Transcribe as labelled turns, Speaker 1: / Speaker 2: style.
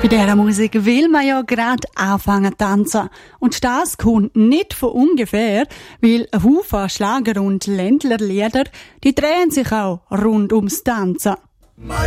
Speaker 1: Bei dieser Musik will man ja gerade anfangen zu tanzen. Und das kommt nicht von ungefähr, weil ein Haufen Schlager- und Ländlerlieder, die drehen sich auch rund ums Tanzen.